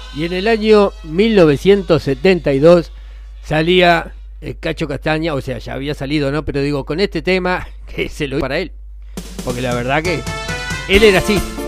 Y en el año 1972 salía Cacho Castaña, o sea, ya había salido, ¿no? Pero digo, con este tema, que se lo para él. Porque la verdad que él era así.